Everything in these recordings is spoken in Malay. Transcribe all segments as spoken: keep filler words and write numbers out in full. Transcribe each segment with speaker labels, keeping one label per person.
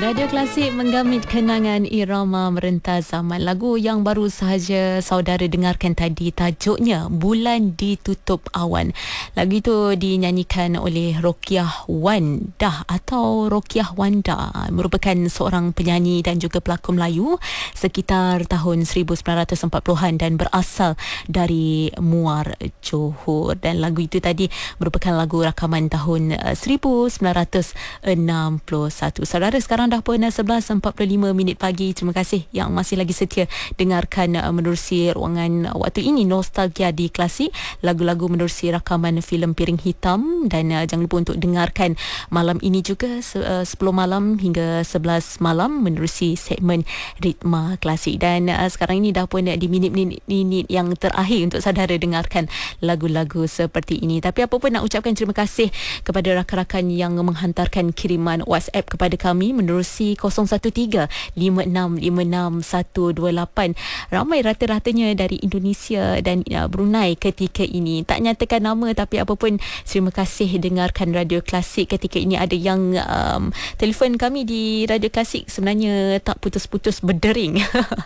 Speaker 1: Radio Klasik menggamit kenangan irama merentas zaman. Lagu yang baru sahaja saudara dengarkan tadi tajuknya Bulan Ditutup Awan. Lagu itu dinyanyikan oleh Rokiah Wanda atau Rokiah Wanda, merupakan seorang penyanyi dan juga pelakon Melayu sekitar tahun seribu sembilan ratus empat puluhan dan berasal dari Muar, Johor. Dan lagu itu tadi merupakan lagu rakaman tahun seribu sembilan ratus enam puluh satu. Saudara, sekarang dah pun sebelas empat puluh lima minit pagi. Terima kasih yang masih lagi setia dengarkan menerusi ruangan waktu ini Nostalgia di Klasik, lagu-lagu menerusi rakaman filem Piring Hitam. Dan uh, jangan lupa untuk dengarkan malam ini juga uh, sepuluh malam hingga sebelas malam menerusi segmen Ritma Klasik. Dan uh, sekarang ini dah pun di minit-minit yang terakhir untuk saudara dengarkan lagu-lagu seperti ini. Tapi apa pun nak ucapkan terima kasih kepada rakan-rakan yang menghantarkan kiriman WhatsApp kepada kami menerusi kosong satu tiga lima enam lima enam satu dua lapan. Ramai rata-ratanya dari Indonesia dan uh, Brunei ketika ini. Tak nyatakan nama, tapi apa pun terima kasih dengarkan Radio Klasik ketika ini. Ada yang um, telefon kami di Radio Klasik sebenarnya tak putus-putus berdering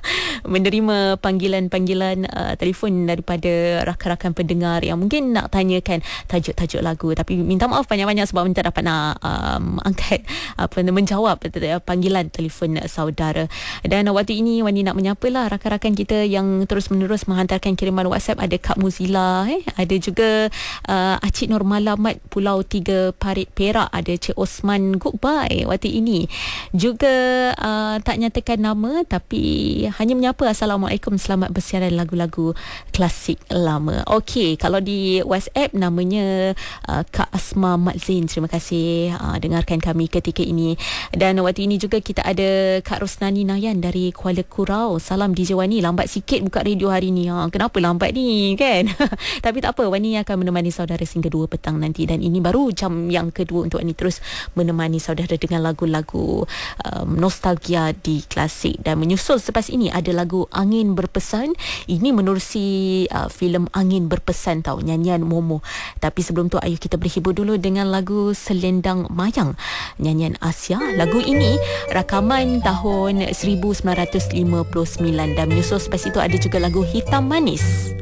Speaker 1: menerima panggilan-panggilan uh, telefon daripada rakan-rakan pendengar yang mungkin nak tanyakan tajuk-tajuk lagu, tapi minta maaf banyak-banyak sebab minta dapat nak um, angkat apa menjawab panggilan telefon saudara. Dan waktu ini Wani nak menyapalah rakan-rakan kita yang terus-menerus menghantarkan kiriman WhatsApp. Ada Kak Muzila, eh? ada juga uh, Acik Nur Malamat Pulau Tiga Parit Perak, ada Cik Osman Goodbye waktu ini. Juga uh, tak nyatakan nama tapi hanya menyapa Assalamualaikum, selamat bersiaran lagu-lagu klasik lama. Okey, kalau di WhatsApp namanya uh, Kak Asma Mat Zain, terima kasih uh, dengarkan kami ketika ini. Dan waktu ini juga kita ada Kak Rosnani Nayan dari Kuala Kurau. Salam D J Wani, lambat sikit buka radio hari ni. Ha, kenapa lambat ni kan? Tapi tak apa, Wani akan menemani saudara sehingga dua petang nanti. Dan ini baru jam yang kedua untuk Wani terus menemani saudara dengan lagu-lagu um, nostalgia di Klasik. Dan menyusul selepas ini ada lagu Angin Berpesan. Ini menerusi uh, filem Angin Berpesan tau, nyanyian Momo. Tapi sebelum tu, ayo kita berhibur dulu dengan lagu Selendang Mayang, nyanyian Asia. Lagu ini rakaman tahun seribu sembilan ratus lima puluh sembilan. Dan menyusul selepas itu ada juga lagu Hitam Manis.